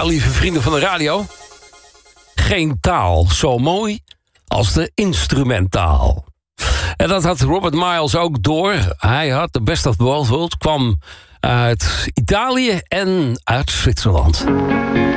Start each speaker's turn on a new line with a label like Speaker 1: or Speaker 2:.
Speaker 1: lieve vrienden van de radio. Geen taal zo mooi als de instrumentaal. En dat had Robert Miles ook door. Hij had The Best of Both Worlds, kwam uit Italië en uit Zwitserland.